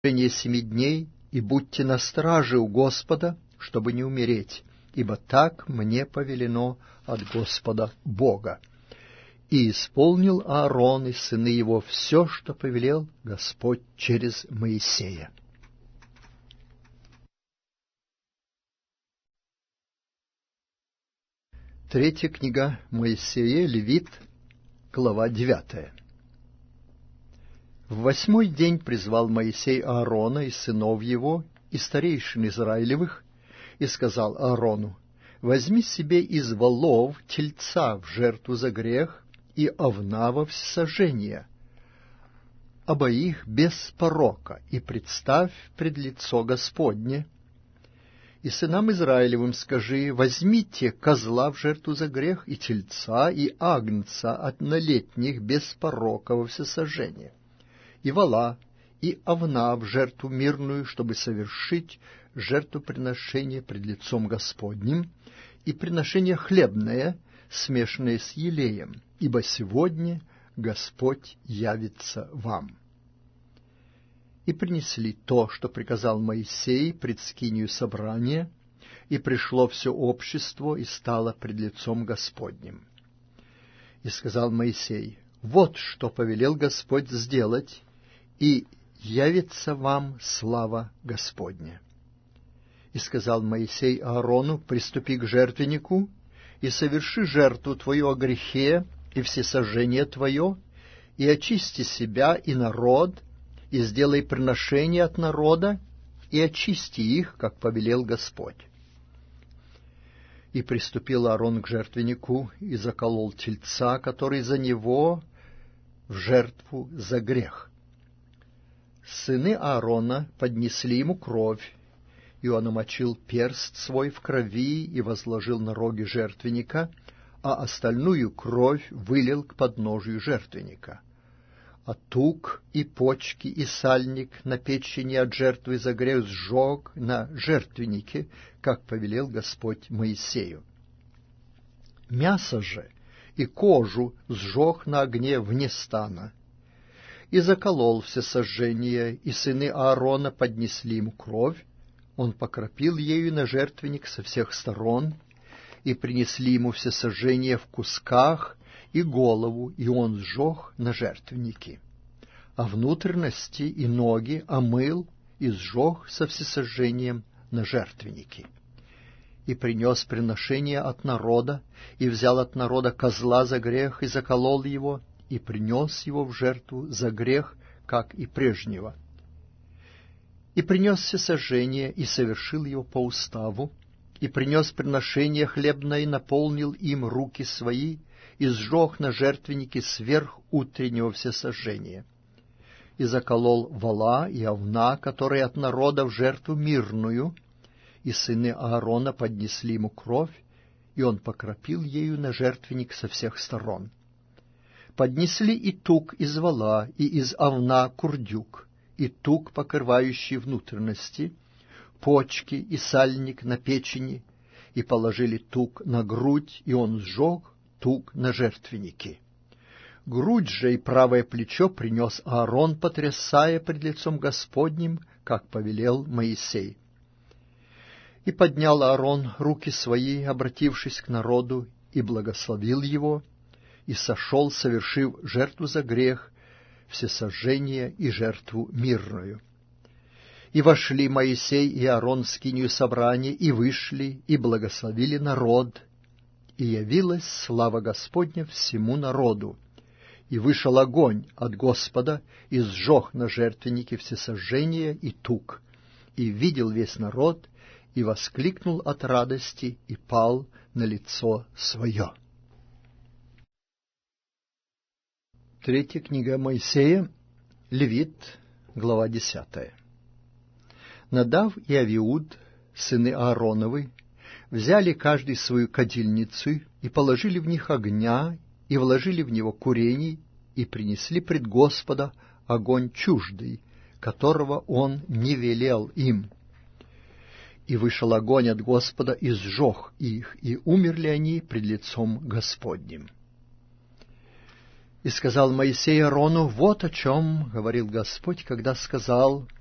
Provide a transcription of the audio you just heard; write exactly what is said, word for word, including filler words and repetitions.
течение семи дней, и будьте на страже у Господа, чтобы не умереть, ибо так мне повелено от Господа Бога. И исполнил Аарон и сыны его все, что повелел Господь через Моисея. Третья книга Моисея, Левит, глава девятая. В восьмой день призвал Моисей Аарона и сынов его, и старейшин Израилевых, и сказал Аарону: «Возьми себе из волов тельца в жертву за грех и овна во всесожжение, обоих без порока, и представь пред лицо Господне. И сынам Израилевым скажи: возьмите козла в жертву за грех, и тельца, и агнца однолетних без порока во всесожжение, и вола, и овна в жертву мирную, чтобы совершить жертвоприношение пред лицом Господним, и приношение хлебное, смешанное с елеем, ибо сегодня Господь явится вам». И принесли то, что приказал Моисей, пред скинию собрания, и пришло все общество, и стало пред лицом Господним. И сказал Моисей: «Вот что повелел Господь сделать, и явится вам слава Господня». И сказал Моисей Аарону: «Приступи к жертвеннику, и соверши жертву твою о грехе, и всесожжение твое, и очисти себя и народ, и сделай приношение от народа, и очисти их, как повелел Господь». И приступил Аарон к жертвеннику, и заколол тельца, который за него, в жертву за грех. Сыны Аарона поднесли ему кровь, и он омочил перст свой в крови и возложил на роги жертвенника, а остальную кровь вылил к подножию жертвенника. А тук и почки и сальник на печени от жертвы за грех сжег на жертвеннике, как повелел Господь Моисею. Мясо же и кожу сжег на огне вне стана. И заколол всесожжение, и сыны Аарона поднесли ему кровь, он покропил ею на жертвенник со всех сторон, и принесли ему всесожжение в кусках, и голову, и он сжег на жертвеннике. А внутренности и ноги омыл и сжег со всесожжением на жертвеннике. И принес приношение от народа, и взял от народа козла за грех, и заколол его, и принес его в жертву за грех, как и прежнего. И принес всесожжение, и совершил его по уставу, и принес приношение хлебное, и наполнил им руки свои, и сжег на жертвеннике сверх утреннего всесожжения. И заколол вола и овна, которые от народа, в жертву мирную, и сыны Аарона поднесли ему кровь, и он покропил ею на жертвенник со всех сторон. Поднесли и тук из вола, и из овна курдюк, и тук, покрывающий внутренности, почки и сальник на печени, и положили тук на грудь, и он сжег тук на жертвеннике. Грудь же и правое плечо принес Аарон, потрясая пред лицом Господним, как повелел Моисей. И поднял Аарон руки свои, обратившись к народу, и благословил его, и сошел, совершив жертву за грех, всесожжение и жертву мирную. И вошли Моисей и Аарон в скинию собрания, и вышли, и благословили народ, и явилась слава Господня всему народу. И вышел огонь от Господа, и сжег на жертвеннике всесожжение и тук. И видел весь народ, и воскликнул от радости, и пал на лицо свое. Третья книга Моисея, Левит, глава десятая. Надав и Авиуд, сыны Аароновы, взяли каждый свою кадильницу, и положили в них огня, и вложили в него курений, и принесли пред Господа огонь чуждый, которого он не велел им. И вышел огонь от Господа, и сжег их, и умерли они пред лицом Господним. И сказал Моисей Аарону: вот о чем говорил Господь, когда сказал: